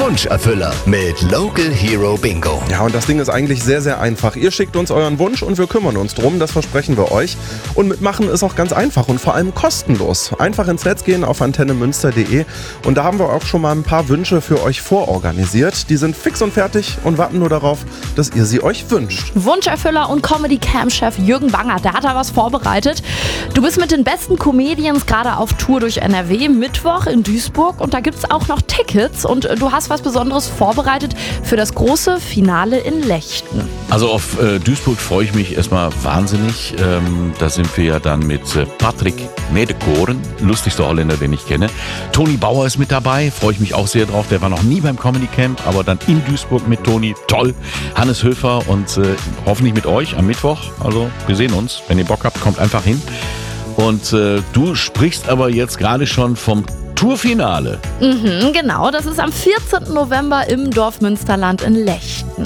Wunscherfüller mit Local Hero Bingo. Ja, und das Ding ist eigentlich sehr, sehr einfach. Ihr schickt uns euren Wunsch und wir kümmern uns drum, das versprechen wir euch. Und mitmachen ist auch ganz einfach und vor allem kostenlos. Einfach ins Netz gehen auf antennemünster.de und da haben wir auch schon mal ein paar Wünsche für euch vororganisiert. Die sind fix und fertig und warten nur darauf, dass ihr sie euch wünscht. Wunscherfüller und Comedy-Cam-Chef Jürgen Banger, der hat da was vorbereitet. Du bist mit den besten Comedians gerade auf Tour durch NRW, Mittwoch in Duisburg und da gibt es auch noch Tickets und du hast was Besonderes vorbereitet für das große Finale in Lechten. Also auf Duisburg freue ich mich erstmal wahnsinnig. Da sind wir ja dann mit Patrick Medekoren, lustigster Holländer, den ich kenne. Toni Bauer ist mit dabei, freue ich mich auch sehr drauf. Der war noch nie beim Comedy Camp, aber dann in Duisburg mit Toni, toll. Hannes Höfer und hoffentlich mit euch am Mittwoch. Also wir sehen uns. Wenn ihr Bock habt, kommt einfach hin. Und du sprichst aber jetzt gerade schon vom Tourfinale. Genau, das ist am 14. November im Dorf Münsterland in Lechten.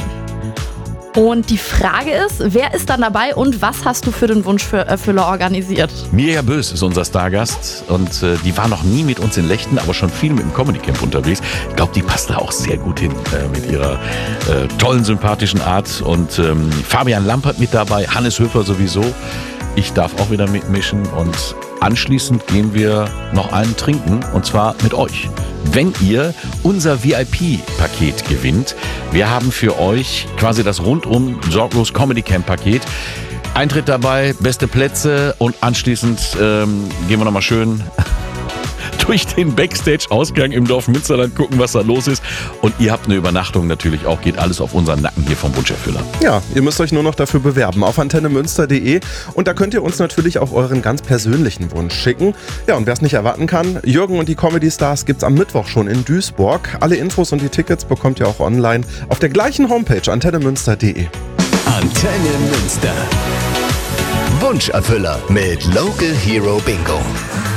Und die Frage ist, wer ist dann dabei und was hast du für den Wunscherfüller organisiert? Mirja Bös ist unser Stargast und die war noch nie mit uns in Lechten, aber schon viel mit dem Comedy Camp unterwegs. Ich glaube, die passt da auch sehr gut hin mit ihrer tollen, sympathischen Art. Und Fabian Lampert mit dabei, Hannes Höfer sowieso. Ich darf auch wieder mitmischen und anschließend gehen wir noch einen trinken und zwar mit euch. Wenn ihr unser VIP-Paket gewinnt, wir haben für euch quasi das rundum sorglos Comedy Camp Paket. Eintritt dabei, beste Plätze und anschließend gehen wir nochmal schön durch den Backstage-Ausgang im Dorf Münsterland gucken, was da los ist. Und ihr habt eine Übernachtung natürlich auch, geht alles auf unseren Nacken hier vom Wunscherfüller. Ja, ihr müsst euch nur noch dafür bewerben auf antennemünster.de und da könnt ihr uns natürlich auch euren ganz persönlichen Wunsch schicken. Ja, und wer es nicht erwarten kann, Jürgen und die Comedy Stars gibt's am Mittwoch schon in Duisburg. Alle Infos und die Tickets bekommt ihr auch online auf der gleichen Homepage antennemünster.de. Antenne Münster. Wunscherfüller mit Local Hero Bingo.